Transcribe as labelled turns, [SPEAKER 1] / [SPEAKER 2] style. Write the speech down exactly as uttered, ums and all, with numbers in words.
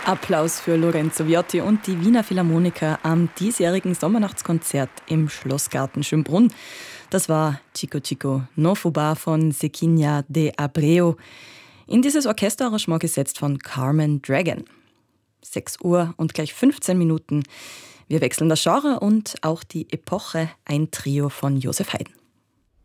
[SPEAKER 1] Applaus für Lorenzo Viotti und die Wiener Philharmoniker am diesjährigen Sommernachtskonzert im Schlossgarten Schönbrunn. Das war Chico Chico no Fubá von Zequinia de Abreu. In dieses Orchesterarrangement gesetzt von Carmen Dragon. sechs Uhr und gleich fünfzehn Minuten. Wir wechseln das Genre und auch die Epoche. Ein Trio von Joseph Haydn.